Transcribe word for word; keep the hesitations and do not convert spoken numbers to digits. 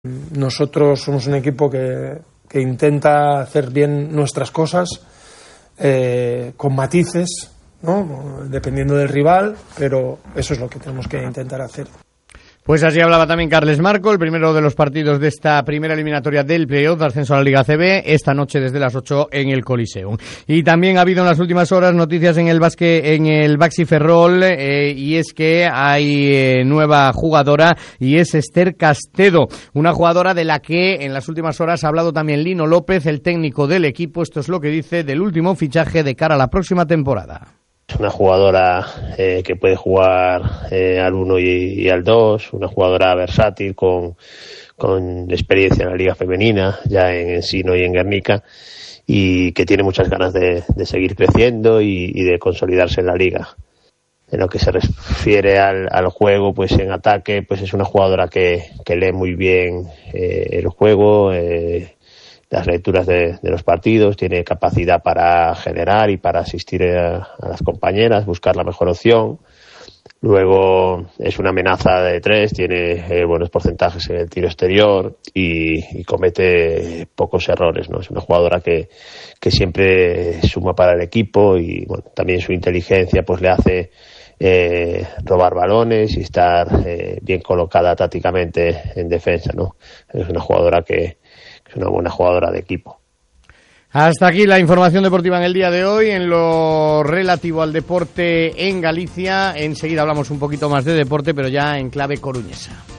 Nosotros somos un equipo que, que intenta hacer bien nuestras cosas, eh, con matices, ¿no? Dependiendo del rival, pero eso es lo que tenemos que intentar hacer. Pues así hablaba también Carles Marco, el primero de los partidos de esta primera eliminatoria del playoff de ascenso a la Liga A C B, esta noche desde las ocho en el Coliseum. Y también ha habido en las últimas horas noticias en el básquet, en el Baxi Ferrol, eh, y es que hay eh, nueva jugadora, y es Esther Castedo, una jugadora de la que en las últimas horas ha hablado también Lino López, el técnico del equipo. Esto es lo que dice del último fichaje de cara a la próxima temporada. Es una jugadora eh, que puede jugar eh, al uno y, y al dos, una jugadora versátil con, con experiencia en la liga femenina, ya en Ensino y en Guernica, y que tiene muchas ganas de, de seguir creciendo y, y de consolidarse en la liga. En lo que se refiere al, al juego, pues en ataque, pues es una jugadora que, que lee muy bien eh, el juego, eh, las lecturas de, de los partidos, tiene capacidad para generar y para asistir a, a las compañeras, buscar la mejor opción. Luego es una amenaza de tres, tiene eh, buenos porcentajes en el tiro exterior y, y comete pocos errores, ¿no? Es una jugadora que, que siempre suma para el equipo y bueno, también su inteligencia pues le hace eh, robar balones y estar eh, bien colocada tácticamente en defensa, ¿no? Es una jugadora que es una buena jugadora de equipo. Hasta aquí la información deportiva en el día de hoy, en lo relativo al deporte en Galicia. Enseguida hablamos un poquito más de deporte, pero ya en clave coruñesa.